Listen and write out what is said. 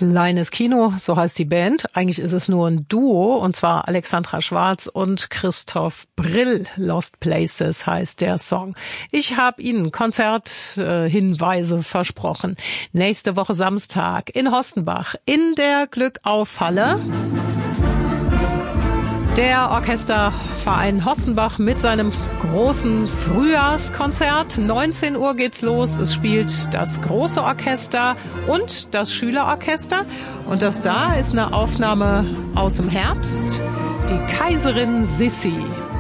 Kleines Kino, so heißt die Band. Eigentlich ist es nur ein Duo, und zwar Alexandra Schwarz und Christoph Brill. Lost Places heißt der Song. Ich habe Ihnen Konzerthinweise versprochen. Nächste Woche Samstag in Hostenbach in der Glückauf-Halle. Der Orchesterverein Hostenbach mit seinem großen Frühjahrskonzert. 19 Uhr geht's los. Es spielt das große Orchester und das Schülerorchester. Und das da ist eine Aufnahme aus dem Herbst. Die Kaiserin Sissi.